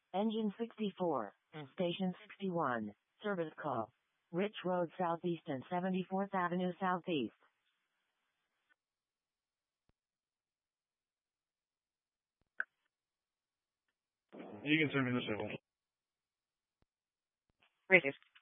Engine 64, Station 61, service call. Rich Road Southeast and 74th Avenue Southeast. You can send me the civil. British.